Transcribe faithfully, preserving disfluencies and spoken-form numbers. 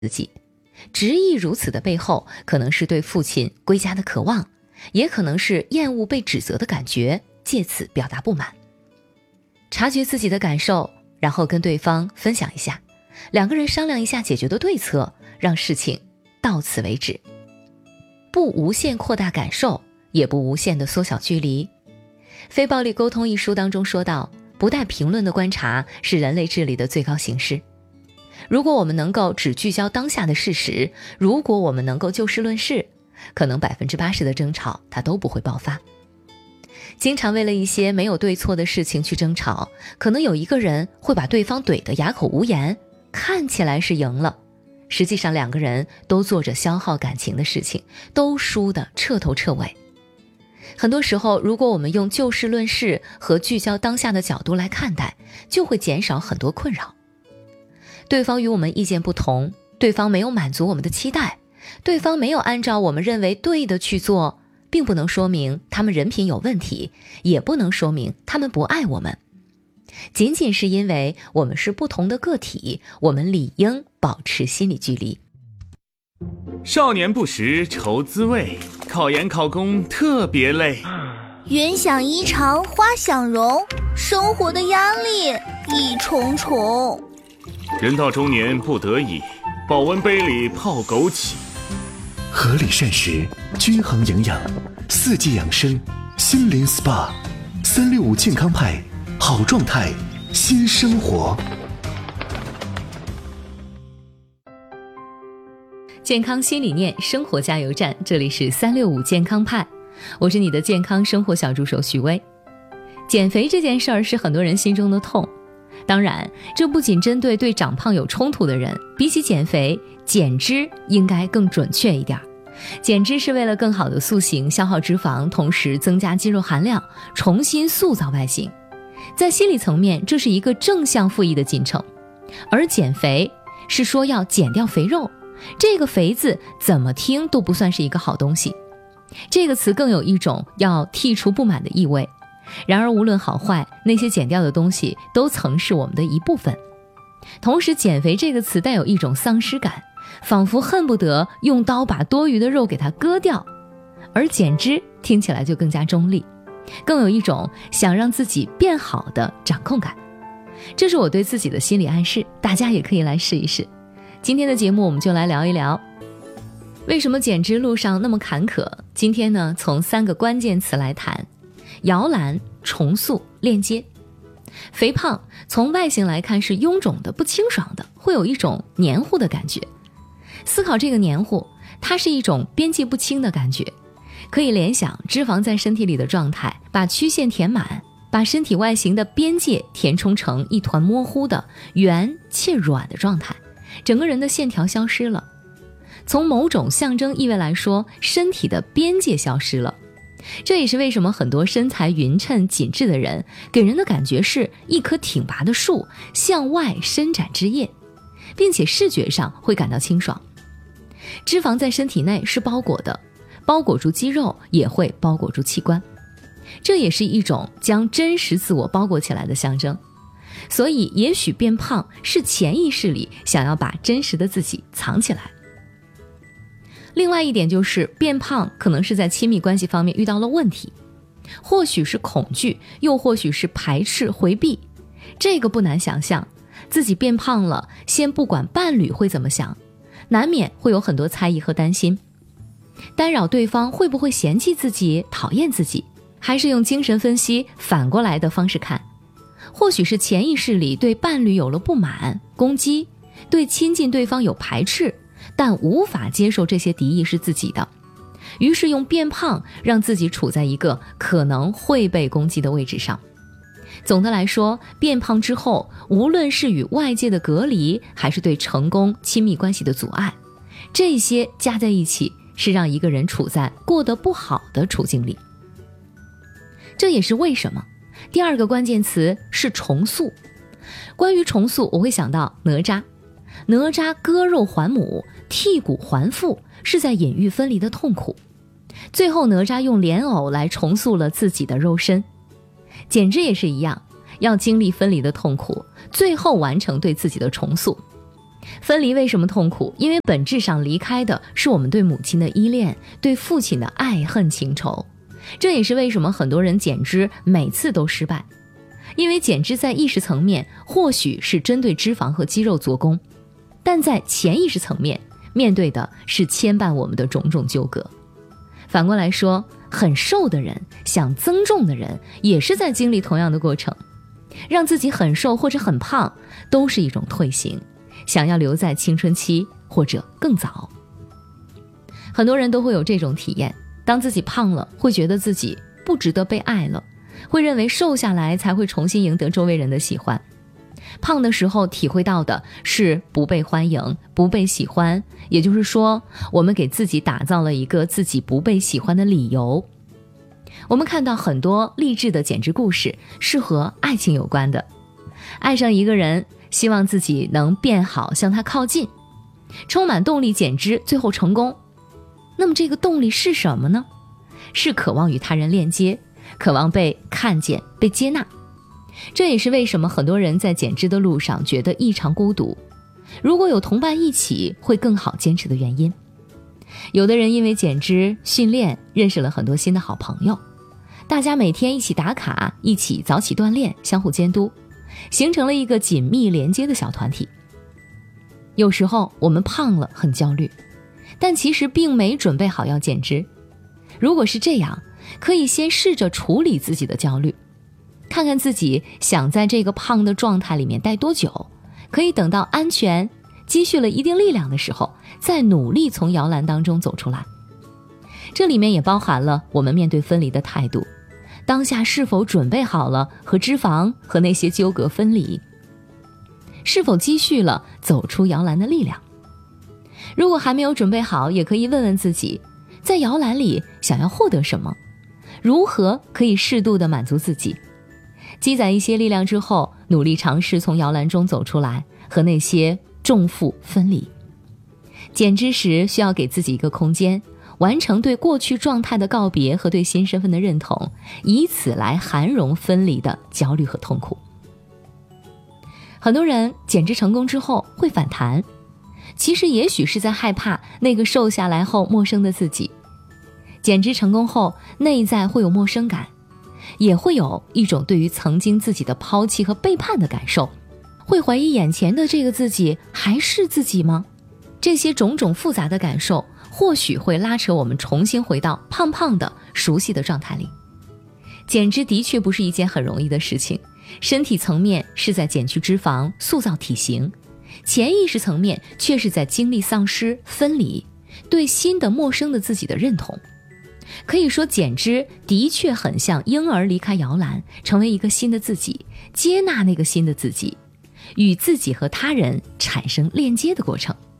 自己。执意如此的背后，可能是对父亲归家的渴望，也可能是厌恶被指责的感觉，借此表达不满。察觉自己的感受，然后跟对方分享一下，两个人商量一下解决的对策，让事情到此为止。不无限扩大感受，也不无限的缩小距离。非暴力沟通一书当中说到，不带评论的观察是人类智力的最高形式。如果我们能够只聚焦当下的事实，如果我们能够就事论事，可能 百分之八十 的争吵它都不会爆发。经常为了一些没有对错的事情去争吵，可能有一个人会把对方怼得哑口无言，看起来是赢了，实际上两个人都做着消耗感情的事情，都输得彻头彻尾。很多时候，如果我们用就事论事和聚焦当下的角度来看待，就会减少很多困扰。对方与我们意见不同，对方没有满足我们的期待，对方没有按照我们认为对的去做，并不能说明他们人品有问题，也不能说明他们不爱我们。仅仅是因为我们是不同的个体，我们理应保持心理距离。 少年不识愁滋味，考研考公特别累。 云想衣裳花想容，生活的压力一重重。 人到中年不得已，保温杯里泡枸杞。 合理膳食，均衡营养，四季养生，心灵 S P A， 三六五健康派，好状态，新生活。 健康新理念，生活加油站，这里是三六五健康派，我是你的健康生活小助手许巍。减肥这件事儿是很多人心中的痛，当然这不仅针对对长胖有冲突的人，比起减肥，减脂应该更准确一点。减脂是为了更好的塑形，消耗脂肪，同时增加肌肉含量，重新塑造外形。在心理层面，这是一个正向负益的进程。而减肥是说要减掉肥肉，这个肥字怎么听都不算是一个好东西。这个词更有一种要剔除不满的意味。然而无论好坏，那些减掉的东西都曾是我们的一部分。同时减肥这个词带有一种丧失感，仿佛恨不得用刀把多余的肉给它割掉。而减脂听起来就更加中立，更有一种想让自己变好的掌控感。这是我对自己的心理暗示，大家也可以来试一试。今天的节目我们就来聊一聊，为什么减脂路上那么坎坷。今天呢，从三个关键词来谈：摇篮、重塑、链接。肥胖从外形来看是臃肿的、不清爽的，会有一种黏糊的感觉。思考这个黏糊，它是一种边界不清的感觉，可以联想脂肪在身体里的状态，把曲线填满，把身体外形的边界填充成一团模糊的圆且软的状态，整个人的线条消失了。从某种象征意味来说，身体的边界消失了。这也是为什么很多身材匀称紧致的人给人的感觉是一棵挺拔的树，向外伸展枝叶，并且视觉上会感到清爽。脂肪在身体内是包裹的，包裹住肌肉，也会包裹住器官，这也是一种将真实自我包裹起来的象征。所以也许变胖是潜意识里想要把真实的自己藏起来。另外一点就是变胖可能是在亲密关系方面遇到了问题，或许是恐惧，又或许是排斥回避。这个不难想象，自己变胖了，先不管伴侣会怎么想，难免会有很多猜疑和担心，干扰对方会不会嫌弃自己、讨厌自己，还是用精神分析反过来的方式看。或许是潜意识里对伴侣有了不满、攻击，对亲近对方有排斥，但无法接受这些敌意是自己的，于是用变胖让自己处在一个可能会被攻击的位置上。总的来说，变胖之后，无论是与外界的隔离，还是对成功亲密关系的阻碍，这些加在一起是让一个人处在过得不好的处境里。这也是为什么第二个关键词是重塑。关于重塑，我会想到哪吒。哪吒割肉还母，剔骨还父，是在隐喻分离的痛苦。最后哪吒用莲藕来重塑了自己的肉身。减脂也是一样，要经历分离的痛苦，最后完成对自己的重塑。 分离为什么痛苦？因为本质上离开的是我们对母亲的依恋，对父亲的爱恨情仇。这也是为什么很多人减脂每次都失败，因为减脂在意识层面或许是针对脂肪和肌肉做功，但在潜意识层面面对的是牵绊我们的种种纠葛。反过来说，很瘦的人想增重的人也是在经历同样的过程，让自己很瘦或者很胖都是一种退行，想要留在青春期或者更早。很多人都会有这种体验，当自己胖了会觉得自己不值得被爱了，会认为瘦下来才会重新赢得周围人的喜欢。胖的时候体会到的是不被欢迎，不被喜欢，也就是说，我们给自己打造了一个自己不被喜欢的理由。我们看到很多励志的减脂故事是和爱情有关的，爱上一个人，希望自己能变好，向他靠近，充满动力减脂，最后成功。那么这个动力是什么呢？是渴望与他人链接，渴望被看见，被接纳。这也是为什么很多人在减脂的路上觉得异常孤独，如果有同伴一起会更好坚持的原因。有的人因为减脂训练认识了很多新的好朋友，大家每天一起打卡，一起早起锻炼，相互监督，形成了一个紧密连接的小团体。有时候我们胖了很焦虑，但其实并没准备好要减脂。如果是这样，可以先试着处理自己的焦虑，看看自己想在这个胖的状态里面待多久，可以等到安全积蓄了一定力量的时候，再努力从摇篮当中走出来。这里面也包含了我们面对分离的态度，当下是否准备好了和脂肪和那些纠葛分离，是否积蓄了走出摇篮的力量。如果还没有准备好，也可以问问自己，在摇篮里想要获得什么，如何可以适度的满足自己。积攒一些力量之后，努力尝试从摇篮中走出来，和那些重负分离。减脂时需要给自己一个空间，完成对过去状态的告别和对新身份的认同，以此来涵容分离的焦虑和痛苦。很多人减脂成功之后会反弹，其实也许是在害怕那个瘦下来后陌生的自己。减脂成功后，内在会有陌生感，也会有一种对于曾经自己的抛弃和背叛的感受，会怀疑眼前的这个自己还是自己吗？这些种种复杂的感受或许会拉扯我们重新回到胖胖的熟悉的状态里。减脂的确不是一件很容易的事情，身体层面是在减去脂肪，塑造体型，潜意识层面却是在经历丧失、分离，对新的陌生的自己的认同。可以说，减脂的确很像婴儿离开摇篮，成为一个新的自己，接纳那个新的自己，与自己和他人产生链接的过程。